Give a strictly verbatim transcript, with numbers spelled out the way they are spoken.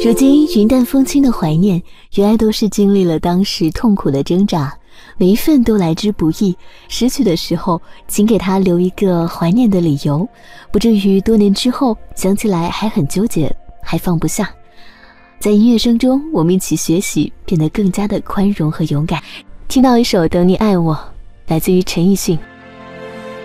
如今云淡风轻的怀念，原来都是经历了当时痛苦的挣扎，每一份都来之不易，失去的时候请给他留一个怀念的理由，不至于多年之后想起来还很纠结，还放不下。在音乐声中，我们一起学习，变得更加的宽容和勇敢。听到一首《等你爱我》，来自于陈奕迅。